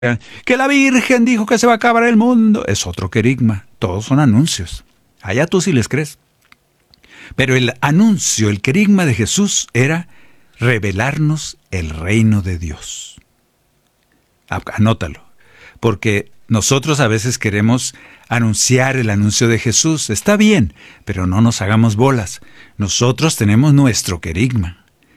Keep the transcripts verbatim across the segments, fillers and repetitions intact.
Que la Virgen dijo que se va a acabar el mundo. Es otro querigma. Todos son anuncios. Allá tú sí les crees. Pero el anuncio, el querigma de Jesús era revelarnos el reino de Dios. Anótalo. Porque nosotros a veces queremos anunciar el anuncio de Jesús. Está bien, pero no nos hagamos bolas. Nosotros tenemos nuestro querigma.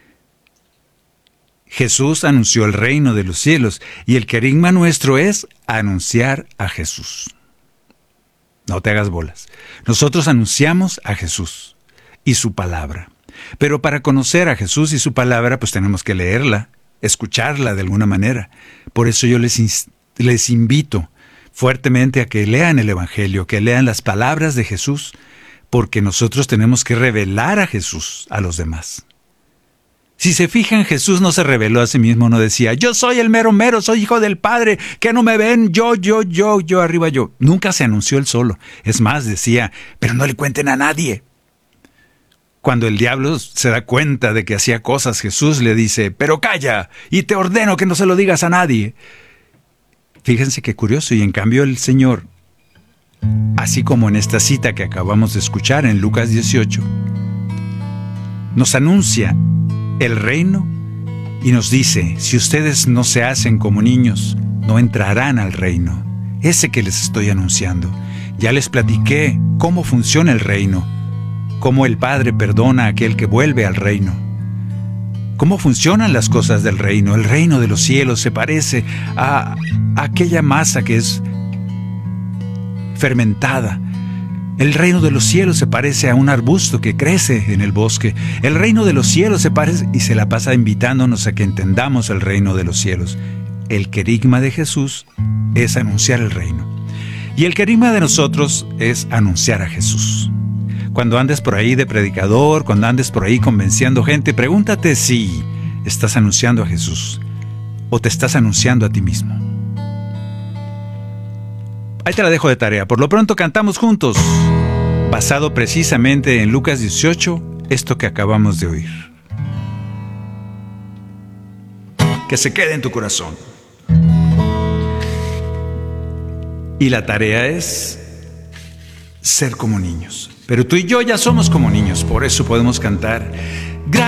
Jesús anunció el reino de los cielos y el querigma nuestro es anunciar a Jesús. No te hagas bolas. Nosotros anunciamos a Jesús y su palabra. Pero para conocer a Jesús y su palabra, pues tenemos que leerla, escucharla de alguna manera. Por eso yo les, les invito fuertemente a que lean el Evangelio, que lean las palabras de Jesús, porque nosotros tenemos que revelar a Jesús a los demás. Si se fijan, Jesús no se reveló a sí mismo, no decía, yo soy el mero mero, soy hijo del Padre, que no me ven, yo, yo, yo, yo, arriba yo. Nunca se anunció él solo. Es más, decía, pero no le cuenten a nadie. Cuando el diablo se da cuenta de que hacía cosas, Jesús le dice, pero calla, y te ordeno que no se lo digas a nadie. Fíjense qué curioso, y en cambio el Señor, así como en esta cita que acabamos de escuchar en Lucas dieciocho, nos anuncia el reino y nos dice, si ustedes no se hacen como niños, no entrarán al reino, ese que les estoy anunciando. Ya les platiqué cómo funciona el reino, cómo el Padre perdona a aquel que vuelve al reino, cómo funcionan las cosas del reino. El reino de los cielos se parece a, a aquella masa que es fermentada. El reino de los cielos se parece a un arbusto que crece en el bosque. El reino de los cielos se parece y se la pasa invitándonos a que entendamos el reino de los cielos. El querigma de Jesús es anunciar el reino. Y el querigma de nosotros es anunciar a Jesús. Cuando andes por ahí de predicador, cuando andes por ahí convenciendo gente, pregúntate si estás anunciando a Jesús o te estás anunciando a ti mismo. Ahí te la dejo de tarea. Por lo pronto cantamos juntos, basado precisamente en Lucas dieciocho, esto que acabamos de oír. Que se quede en tu corazón. Y la tarea es ser como niños. Pero tú y yo ya somos como niños, por eso podemos cantar.